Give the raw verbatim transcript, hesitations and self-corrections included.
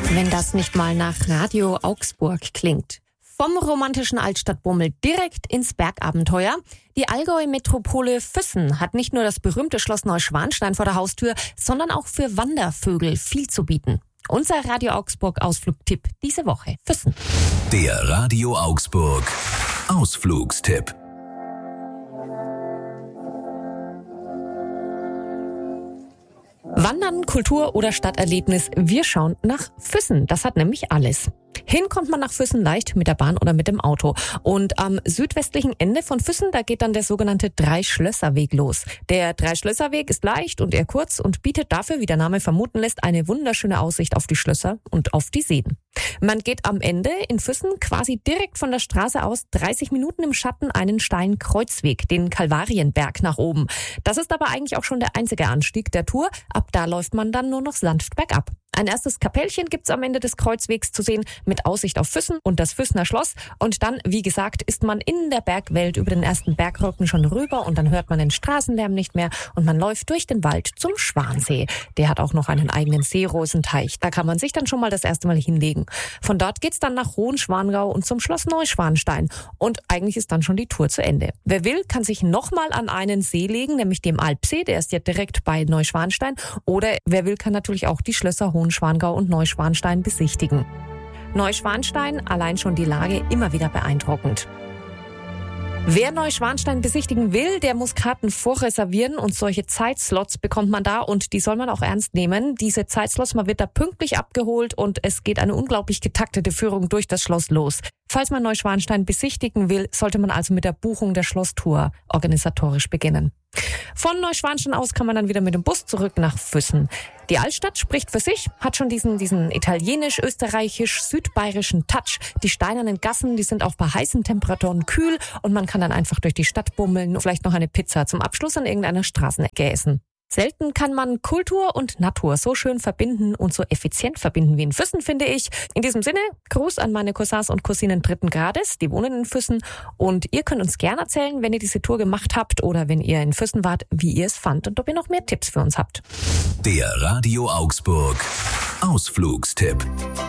Wenn das nicht mal nach Radio Augsburg klingt. Vom romantischen Altstadtbummel direkt ins Bergabenteuer. Die Allgäu-Metropole Füssen hat nicht nur das berühmte Schloss Neuschwanstein vor der Haustür, sondern auch für Wandervögel viel zu bieten. Unser Radio Augsburg Ausflugtipp diese Woche: Füssen. Der Radio Augsburg Ausflugstipp. Wandern, Kultur oder Stadterlebnis, wir schauen nach Füssen. Das hat nämlich alles. Hin kommt man nach Füssen leicht mit der Bahn oder mit dem Auto. Und am südwestlichen Ende von Füssen, da geht dann der sogenannte Dreischlösserweg los. Der Dreischlösserweg ist leicht und eher kurz und bietet dafür, wie der Name vermuten lässt, eine wunderschöne Aussicht auf die Schlösser und auf die Seen. Man geht am Ende in Füssen quasi direkt von der Straße aus dreißig Minuten im Schatten einen steilen Kreuzweg, den Kalvarienberg, nach oben. Das ist aber eigentlich auch schon der einzige Anstieg der Tour. Ab da läuft man dann nur noch sanft bergab. Ein erstes Kapellchen gibt's am Ende des Kreuzwegs zu sehen, mit Aussicht auf Füssen und das Füssener Schloss. Und dann, wie gesagt, ist man in der Bergwelt über den ersten Bergrücken schon rüber und dann hört man den Straßenlärm nicht mehr und man läuft durch den Wald zum Schwansee. Der hat auch noch einen eigenen Seerosenteich. Da kann man sich dann schon mal das erste Mal hinlegen. Von dort geht's dann nach Hohenschwangau und zum Schloss Neuschwanstein. Und eigentlich ist dann schon die Tour zu Ende. Wer will, kann sich nochmal an einen See legen, nämlich dem Alpsee. Der ist ja direkt bei Neuschwanstein. Oder wer will, kann natürlich auch die Schlösser Hohenschwangau und Neuschwanstein besichtigen. Neuschwanstein, allein schon die Lage, immer wieder beeindruckend. Wer Neuschwanstein besichtigen will, der muss Karten vorreservieren und solche Zeitslots bekommt man da und die soll man auch ernst nehmen. Diese Zeitslots, man wird da pünktlich abgeholt und es geht eine unglaublich getaktete Führung durch das Schloss los. Falls man Neuschwanstein besichtigen will, sollte man also mit der Buchung der Schlosstour organisatorisch beginnen. Von Neuschwanstein aus kann man dann wieder mit dem Bus zurück nach Füssen. Die Altstadt spricht für sich, hat schon diesen, diesen italienisch-österreichisch-südbayerischen Touch. Die steinernen Gassen, die sind auch bei heißen Temperaturen kühl und man kann dann einfach durch die Stadt bummeln und vielleicht noch eine Pizza zum Abschluss an irgendeiner Straßenecke essen. Selten kann man Kultur und Natur so schön verbinden und so effizient verbinden wie in Füssen, finde ich. In diesem Sinne, Gruß an meine Cousins und Cousinen dritten Grades, die wohnen in Füssen. Und ihr könnt uns gerne erzählen, wenn ihr diese Tour gemacht habt oder wenn ihr in Füssen wart, wie ihr es fand und ob ihr noch mehr Tipps für uns habt. Der Radio Augsburg Ausflugstipp.